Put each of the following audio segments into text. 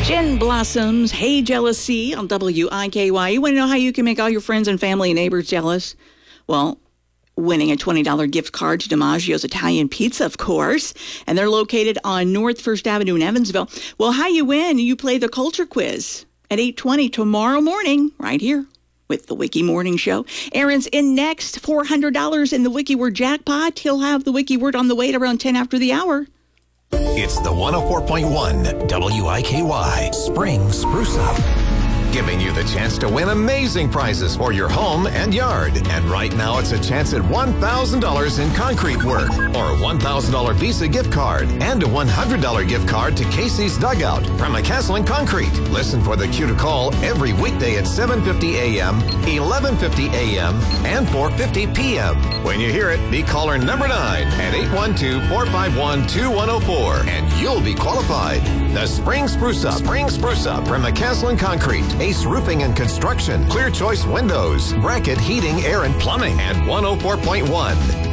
Jen Blossoms, Hey Jealousy on WIKY. You want to know how you can make all your friends and family and neighbors jealous? Well, winning a $20 gift card to DiMaggio's Italian Pizza, of course. And they're located on North First Avenue in Evansville. Well, how you win? You play the culture quiz at 8:20 tomorrow morning, right here with the Wiki Morning Show. Aaron's in next, $400 in the Wiki Word jackpot. He'll have the Wiki Word on the way at around 10 after the hour. It's the 104.1 WIKY Spring Spruce Up, giving you the chance to win amazing prizes for your home and yard. And right now, it's a chance at $1,000 in concrete work, or a $1,000 Visa gift card, and a $100 gift card to Casey's Dugout from McCaslin Concrete. Listen for the cue to call every weekday at 7:50 a.m., 11:50 a.m., and 4:50 p.m. When you hear it, be caller number 9 at 812-451-2104, and you'll be qualified. The Spring Spruce Up from McCaslin Concrete, Ace Roofing and Construction, Clear Choice Windows, Bracket Heating, Air and Plumbing, and 104.1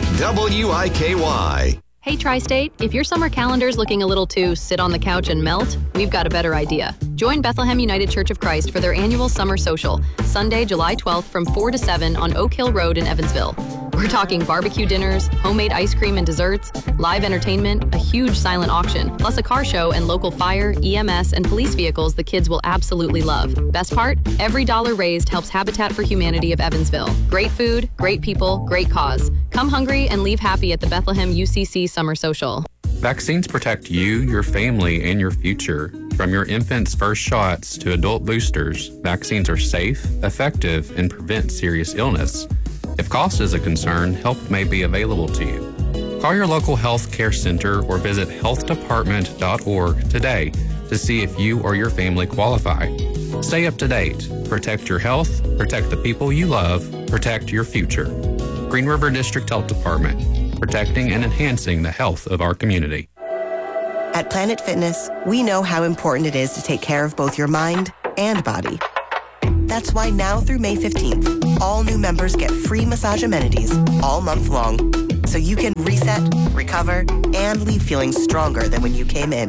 WIKY. Hey, Tri-State, if your summer calendar's looking a little too sit on the couch and melt, we've got a better idea. Join Bethlehem United Church of Christ for their annual summer social, Sunday, July 12th from 4 to 7 on Oak Hill Road in Evansville. We're talking barbecue dinners, homemade ice cream and desserts, live entertainment, a huge silent auction, plus a car show and local fire, EMS, and police vehicles the kids will absolutely love. Best part? Every dollar raised helps Habitat for Humanity of Evansville. Great food, great people, great cause. Come hungry and leave happy at the Bethlehem UCC Summer Social. Vaccines protect you, your family, and your future. From your infant's first shots to adult boosters, vaccines are safe, effective, and prevent serious illness. If cost is a concern, help may be available to you. Call your local health care center or visit healthdepartment.org today to see if you or your family qualify. Stay up to date. Protect your health, protect the people you love, protect your future. Green River District Health Department, protecting and enhancing the health of our community. At Planet Fitness, we know how important it is to take care of both your mind and body. That's why now through May 15th, all new members get free massage amenities all month long, so you can reset, recover, and leave feeling stronger than when you came in.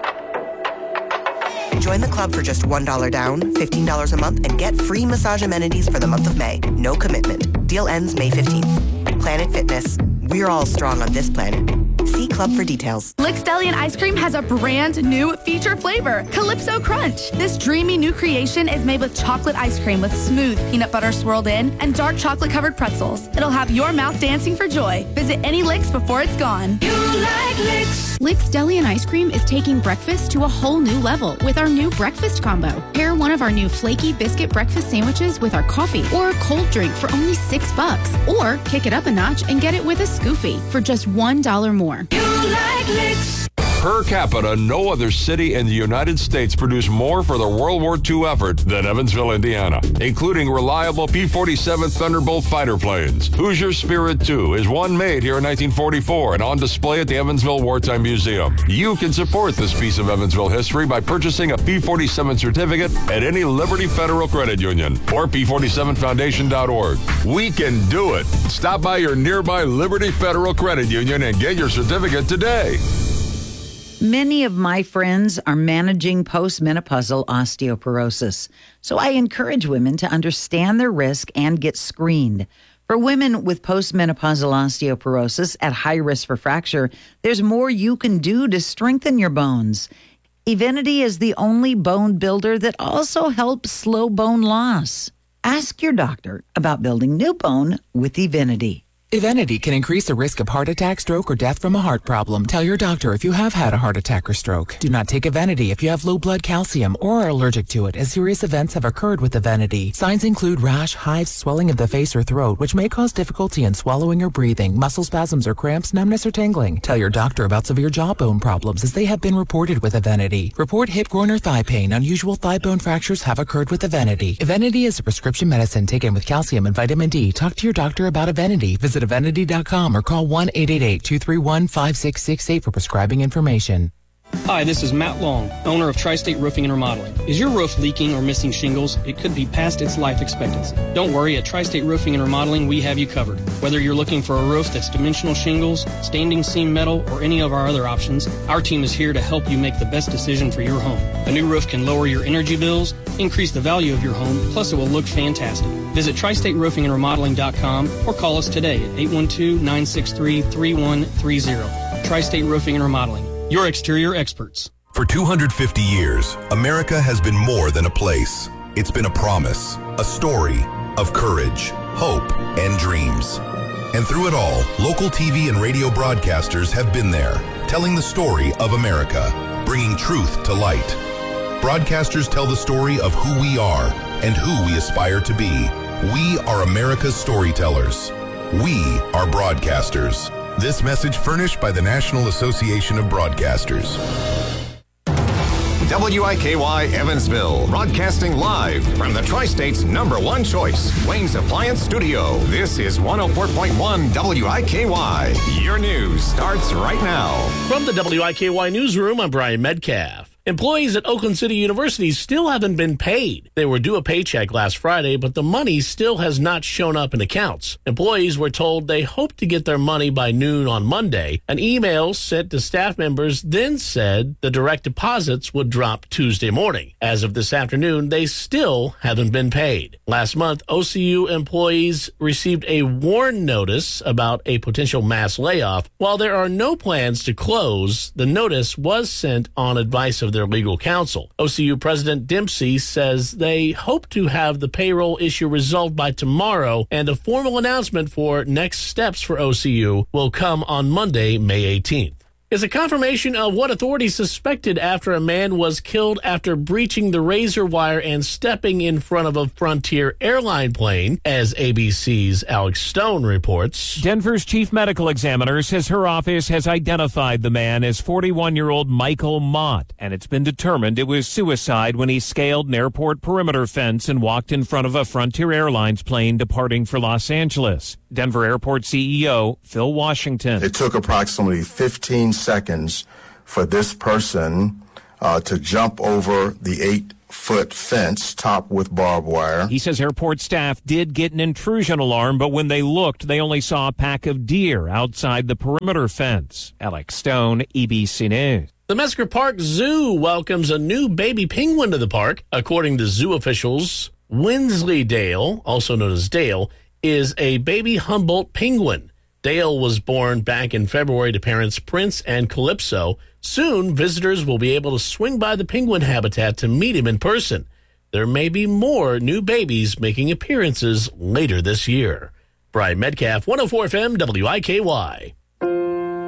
Join the club for just $1 down, $15 a month, and get free massage amenities for the month of May. No commitment. Deal ends May 15th. Planet Fitness. We're all strong on this planet. See Club for details. Lick's Deli and Ice Cream has a brand new feature flavor, Calypso Crunch. This dreamy new creation is made with chocolate ice cream with smooth peanut butter swirled in and dark chocolate covered pretzels. It'll have your mouth dancing for joy. Visit any Lick's before it's gone. You like Lick's. Lick's Deli and Ice Cream is taking breakfast to a whole new level with our new breakfast combo. Pair one of our new flaky biscuit breakfast sandwiches with our coffee or a cold drink for only $6. Or kick it up a notch and get it with a Scoofy for just $1 more. You like Lick's. Per capita, no other city in the United States produced more for the World War II effort than Evansville, Indiana, including reliable P-47 Thunderbolt fighter planes. Hoosier Spirit II is one made here in 1944 and on display at the Evansville Wartime Museum. You can support this piece of Evansville history by purchasing a P-47 certificate at any Liberty Federal Credit Union or P47foundation.org. We can do it. Stop by your nearby Liberty Federal Credit Union and get your certificate today. Many of my friends are managing postmenopausal osteoporosis, so I encourage women to understand their risk and get screened. For women with postmenopausal osteoporosis at high risk for fracture, there's more you can do to strengthen your bones. Evenity is the only bone builder that also helps slow bone loss. Ask your doctor about building new bone with Evenity. Evenity can increase the risk of heart attack, stroke, or death from a heart problem. Tell your doctor if you have had a heart attack or stroke. Do not take Evenity if you have low blood calcium or are allergic to it, as serious events have occurred with Evenity. Signs include rash, hives, swelling of the face or throat, which may cause difficulty in swallowing or breathing, muscle spasms or cramps, numbness or tingling. Tell your doctor about severe jawbone problems, as they have been reported with Evenity. Report hip, groin, or thigh pain. Unusual thigh bone fractures have occurred with Evenity. Evenity is a prescription medicine taken with calcium and vitamin D. Talk to your doctor about Evenity. Visit Evenity.com or call 1-888-231-5668 for prescribing information. Hi, this is Matt Long, owner of Tri-State Roofing and Remodeling. Is your roof leaking or missing shingles? It could be past its life expectancy. Don't worry, at Tri-State Roofing and Remodeling, we have you covered. Whether you're looking for a roof that's dimensional shingles, standing seam metal, or any of our other options, our team is here to help you make the best decision for your home. A new roof can lower your energy bills, increase the value of your home, plus it will look fantastic. Visit TriStateRoofingAndRemodeling.com or call us today at 812-963-3130. Tri-State Roofing and Remodeling, your exterior experts. For 250 years, America has been more than a place. It's been a promise, a story of courage, hope, and dreams. And through it all, local TV and radio broadcasters have been there, telling the story of America, bringing truth to light. Broadcasters tell the story of who we are and who we aspire to be. We are America's storytellers. We are broadcasters. This message furnished by the National Association of Broadcasters. WIKY Evansville, broadcasting live from the Tri-State's #1 choice, Wayne's Appliance Studio. This is 104.1 WIKY. Your news starts right now. From the WIKY Newsroom, I'm Brian Metcalf. Employees at Oakland City University still haven't been paid. They were due a paycheck last Friday, but the money still has not shown up in accounts. Employees were told they hoped to get their money by noon on Monday. An email sent to staff members then said the direct deposits would drop Tuesday morning. As of this afternoon, they still haven't been paid. Last month, OCU employees received a warn notice about a potential mass layoff. While there are no plans to close, the notice was sent on advice of their legal counsel. OCU President Dempsey says they hope to have the payroll issue resolved by tomorrow, and a formal announcement for next steps for OCU will come on Monday, May 18th. Is a confirmation of what authorities suspected after a man was killed after breaching the razor wire and stepping in front of a Frontier airline plane, as ABC's Alex Stone reports. Denver's chief medical examiner says her office has identified the man as 41-year-old Michael Mott, and it's been determined it was suicide when he scaled an airport perimeter fence and walked in front of a Frontier Airlines plane departing for Los Angeles. Denver Airport CEO Phil Washington. It took approximately 15 seconds for this person to jump over the 8-foot fence topped with barbed wire. He says airport staff did get an intrusion alarm, but when they looked, they only saw a pack of deer outside the perimeter fence. Alex Stone, EBC News. The Mesker Park Zoo welcomes a new baby penguin to the park. According to zoo officials, Wensleydale, also known as Dale, is a baby Humboldt penguin. Dale was born back in February to parents Prince and Calypso. Soon, visitors will be able to swing by the penguin habitat to meet him in person. There may be more new babies making appearances later this year. Brian Metcalf, 104 FM, WIKY.